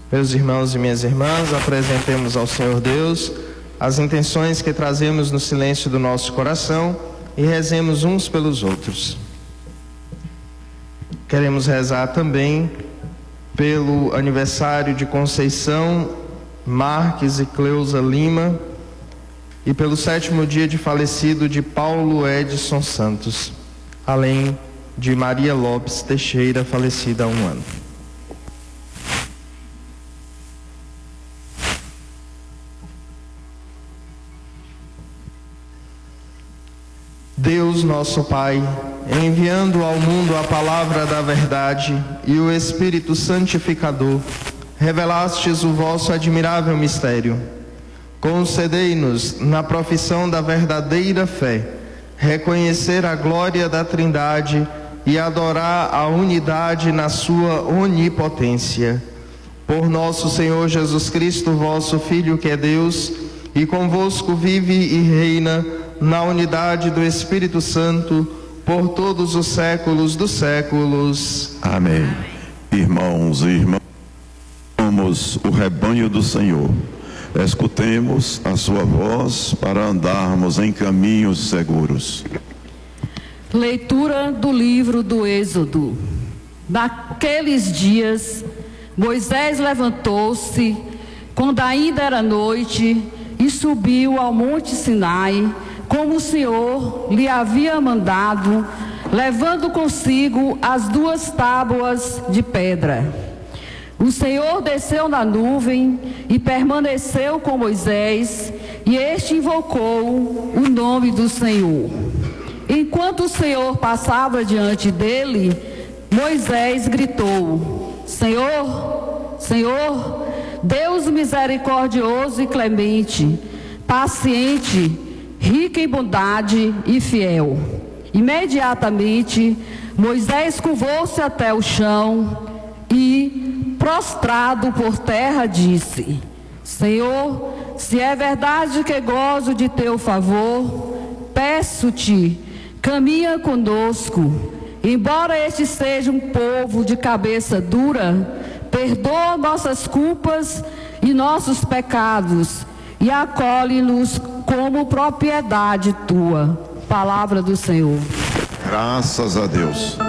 Meus irmãos e minhas irmãs, apresentemos ao Senhor Deus as intenções que trazemos no silêncio do nosso coração e rezemos uns pelos outros. Queremos rezar também pelo aniversário de Conceição Marques e Cleusa Lima e pelo 7º dia de falecido de Paulo Edson Santos, além de Maria Lopes Teixeira, falecida há 1 ano. Deus nosso Pai, enviando ao mundo a palavra da verdade e o Espírito Santificador, revelastes o vosso admirável mistério. Concedei-nos, na profissão da verdadeira fé, reconhecer a glória da Trindade e adorar a unidade na sua onipotência. Por nosso Senhor Jesus Cristo, vosso Filho, que é Deus, e convosco vive e reina na unidade do Espírito Santo, por todos os séculos dos séculos. Amém. Irmãos e irmãs, somos o rebanho do Senhor. Escutemos a sua voz para andarmos em caminhos seguros. Leitura do livro do Êxodo. Naqueles dias, Moisés levantou-se, quando ainda era noite, e subiu ao monte Sinai, como o Senhor lhe havia mandado, levando consigo as 2 tábuas de pedra. O Senhor desceu na nuvem e permaneceu com Moisés, e este invocou o nome do Senhor. Enquanto o Senhor passava diante dele, Moisés gritou: Senhor, Senhor, Deus misericordioso e clemente, paciente, rico em bondade e fiel. Imediatamente, Moisés curvou-se até o chão e, prostrado por terra, disse: Senhor, se é verdade que gozo de teu favor, peço-te, caminha conosco. Embora este seja um povo de cabeça dura, perdoa nossas culpas e nossos pecados e acolhe-nos como propriedade tua. Palavra do Senhor. Graças a Deus.